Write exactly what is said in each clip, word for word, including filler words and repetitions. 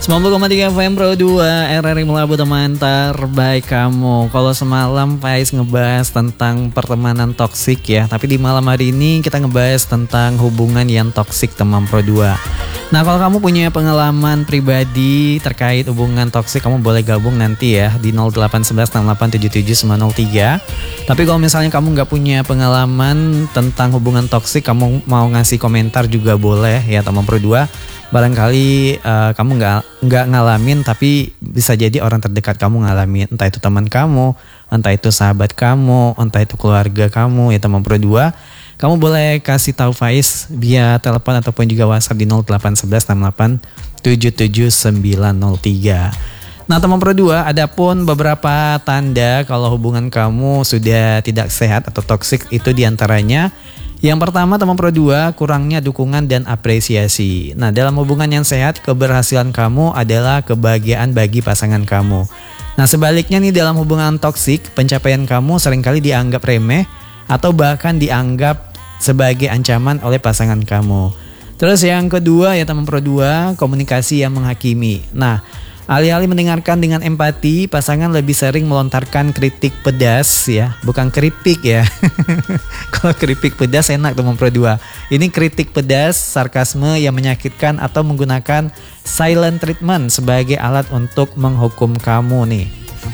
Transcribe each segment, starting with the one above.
sembilan puluh koma tiga F M Pro dua R R I Melabu, teman terbaik kamu. Kalau semalam Faiz ngebahas tentang pertemanan toksik ya, tapi di malam hari ini kita ngebahas tentang hubungan yang toksik, teman Pro dua. Nah, kalau kamu punya pengalaman pribadi terkait hubungan toksik, kamu boleh gabung nanti ya di nol delapan satu satu enam delapan tujuh tujuh sembilan nol tiga. Tapi kalau misalnya kamu nggak punya pengalaman tentang hubungan toksik, kamu mau ngasih komentar juga boleh ya, teman Pro dua. Barangkali uh, kamu nggak nggak ngalamin, tapi bisa jadi orang terdekat kamu ngalamin, entah itu teman kamu, entah itu sahabat kamu, entah itu keluarga kamu ya, teman Pro dua. Kamu boleh kasih tahu Faiz via telepon ataupun juga WhatsApp di nol delapan satu satu enam delapan tujuh tujuh sembilan nol tiga. Nah, teman Pro dua, ada pun beberapa tanda kalau hubungan kamu sudah tidak sehat atau toksik, itu diantaranya. Yang pertama, teman Pro dua, kurangnya dukungan dan apresiasi. Nah, dalam hubungan yang sehat, keberhasilan kamu adalah kebahagiaan bagi pasangan kamu. Nah, sebaliknya nih, dalam hubungan toksik, pencapaian kamu seringkali dianggap remeh atau bahkan dianggap sebagai ancaman oleh pasangan kamu. Terus yang kedua ya, teman Pro dua, komunikasi yang menghakimi. Nah, alih-alih mendengarkan dengan empati, pasangan lebih sering melontarkan kritik pedas ya, bukan keripik ya. Kalau keripik pedas enak, teman Pro dua. Ini kritik pedas, sarkasme yang menyakitkan atau menggunakan silent treatment sebagai alat untuk menghukum kamu nih.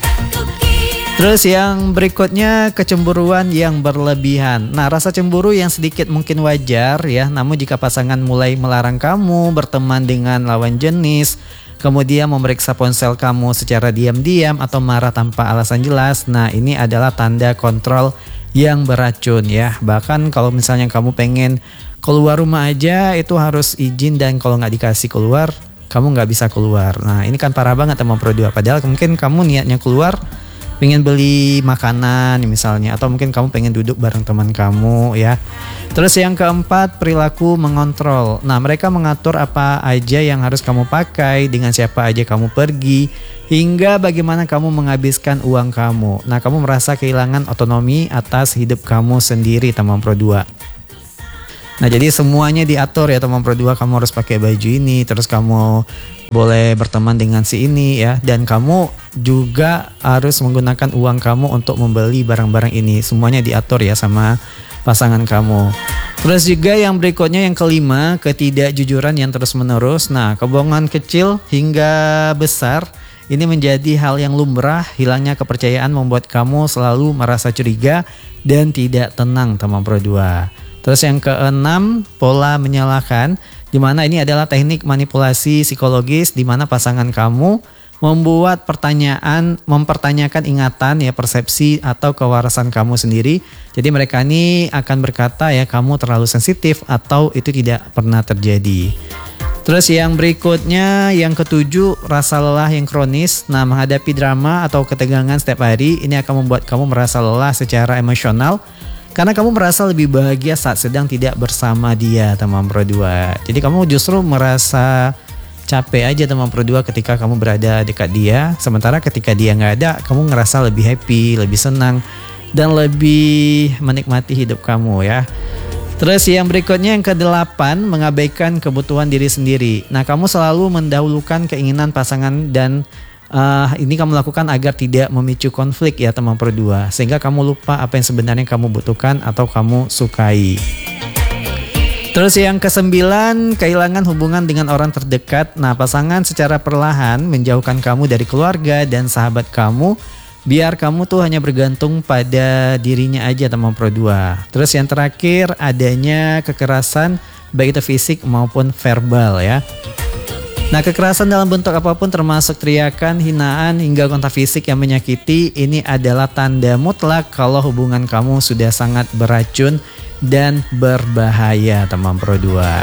Terus yang berikutnya, kecemburuan yang berlebihan. Nah, rasa cemburu yang sedikit mungkin wajar ya, namun jika pasangan mulai melarang kamu berteman dengan lawan jenis, kemudian memeriksa ponsel kamu secara diam-diam atau marah tanpa alasan jelas, nah ini adalah tanda kontrol yang beracun ya. Bahkan kalau misalnya kamu pengen keluar rumah aja itu harus izin, dan kalau nggak dikasih keluar, kamu nggak bisa keluar. Nah, ini kan parah banget, teman Pro dua. Padahal mungkin kamu niatnya keluar pengen beli makanan misalnya, atau mungkin kamu pengen duduk bareng teman kamu ya. Terus yang keempat, perilaku mengontrol. Nah, mereka mengatur apa aja yang harus kamu pakai, dengan siapa aja kamu pergi, hingga bagaimana kamu menghabiskan uang kamu. Nah, kamu merasa kehilangan otonomi atas hidup kamu sendiri, teman Pro dua. Nah, jadi semuanya diatur ya, teman Pro dua. Kamu harus pakai baju ini, terus kamu boleh berteman dengan si ini ya, dan kamu juga harus menggunakan uang kamu untuk membeli barang-barang ini. Semuanya diatur ya sama pasangan kamu. Terus juga yang berikutnya, yang kelima, ketidakjujuran yang terus-menerus. Nah, kebohongan kecil hingga besar ini menjadi hal yang lumrah. Hilangnya kepercayaan membuat kamu selalu merasa curiga dan tidak tenang, teman Pro dua. Terus yang keenam, pola menyalahkan, di mana ini adalah teknik manipulasi psikologis di mana pasangan kamu membuat pertanyaan, mempertanyakan ingatan ya, persepsi atau kewarasan kamu sendiri. Jadi mereka ini akan berkata ya, kamu terlalu sensitif atau itu tidak pernah terjadi. Terus yang berikutnya, yang ketujuh, rasa lelah yang kronis. Nah, menghadapi drama atau ketegangan setiap hari ini akan membuat kamu merasa lelah secara emosional, karena kamu merasa lebih bahagia saat sedang tidak bersama dia, teman Pro dua. Jadi kamu justru merasa capek aja, teman Pro dua, ketika kamu berada dekat dia. Sementara ketika dia nggak ada, kamu ngerasa lebih happy, lebih senang, dan lebih menikmati hidup kamu ya. Terus yang berikutnya, yang kedelapan, mengabaikan kebutuhan diri sendiri. Nah, kamu selalu mendahulukan keinginan pasangan, dan Uh, ini kamu lakukan agar tidak memicu konflik ya, teman Pro dua, sehingga kamu lupa apa yang sebenarnya kamu butuhkan atau kamu sukai. Terus yang kesembilan, kehilangan hubungan dengan orang terdekat. Nah, pasangan secara perlahan menjauhkan kamu dari keluarga dan sahabat kamu, biar kamu tuh hanya bergantung pada dirinya aja, teman Pro dua. Terus yang terakhir, adanya kekerasan baik itu fisik maupun verbal ya. Nah, kekerasan dalam bentuk apapun termasuk teriakan, hinaan, hingga kontak fisik yang menyakiti, ini adalah tanda mutlak kalau hubungan kamu sudah sangat beracun dan berbahaya, teman Pro dua.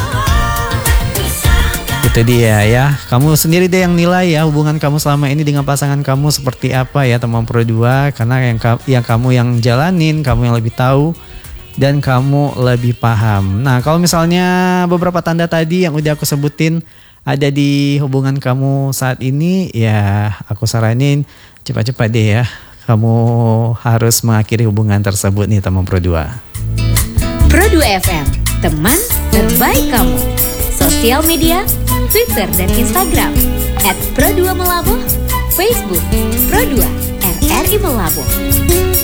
Itu dia ya. Kamu sendiri deh yang nilai ya, hubungan kamu selama ini dengan pasangan kamu seperti apa ya, teman Pro dua. Karena yang, yang kamu yang jalanin, kamu yang lebih tahu, dan kamu lebih paham. Nah, kalau misalnya beberapa tanda tadi yang udah aku sebutin ada di hubungan kamu saat ini, ya aku saranin cepat-cepat deh ya, kamu harus mengakhiri hubungan tersebut nih, teman Pro dua. Pro dua F M, teman terbaik kamu. Sosial media Twitter dan Instagram at pro dua Melabuh, Facebook Pro dua R R I Melabuh.